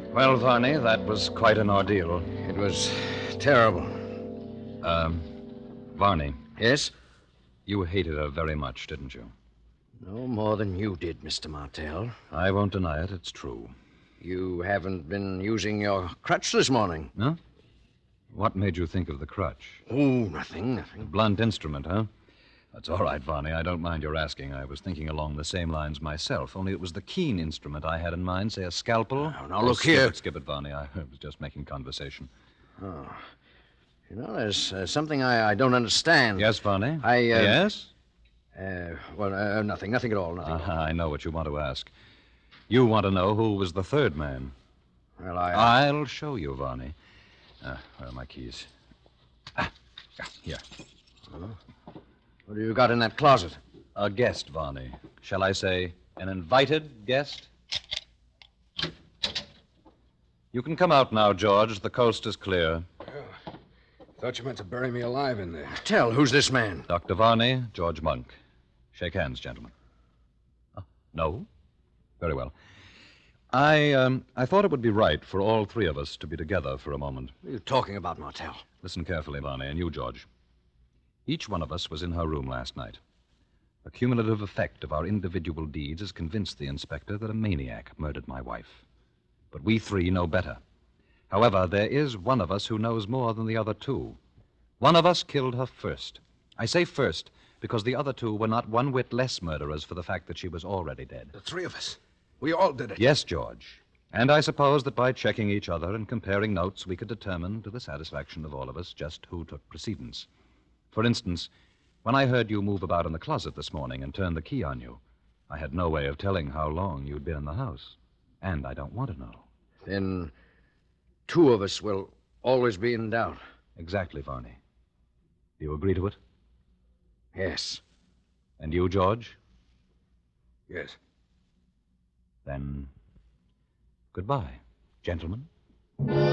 Well, Varney, that was quite an ordeal. It was terrible. Varney, Yes? you hated her very much, didn't you? No more than you did, Mr. Martell. I won't deny it. It's true. You haven't been using your crutch this morning. Huh? What made you think of the crutch? Oh, nothing. A blunt instrument, huh? That's all right, Varney. I don't mind your asking. I was thinking along the same lines myself, only it was the keen instrument I had in mind, say a scalpel. Now, look here. Skip it, Varney. I was just making conversation. Oh. You know, there's something I don't understand. Yes, Varney? Yes? Yes? Nothing at all, nothing. I know what you want to ask. You want to know who was the third man. Well, I'll show you, Varney. Where are my keys? Here. What do you got in that closet? A guest, Varney. Shall I say an invited guest? You can come out now, George. The coast is clear. Thought you meant to bury me alive in there. Tell, who's this man? Dr. Varney, George Monk. Shake hands, gentlemen. No? Very well. I thought it would be right for all three of us to be together for a moment. What are you talking about, Martell? Listen carefully, Varney, and you, George. Each one of us was in her room last night. The cumulative effect of our individual deeds has convinced the inspector that a maniac murdered my wife. But we three know better. However, there is one of us who knows more than the other two. One of us killed her first. I say first because the other two were not one whit less murderers for the fact that she was already dead. The three of us. We all did it. Yes, George. And I suppose that by checking each other and comparing notes, we could determine, to the satisfaction of all of us, just who took precedence. For instance, when I heard you move about in the closet this morning and turn the key on you, I had no way of telling how long you'd been in the house. And I don't want to know. Then two of us will always be in doubt. Exactly, Varney. Do you agree to it? Yes. And you, George? Yes. Then, goodbye, gentlemen.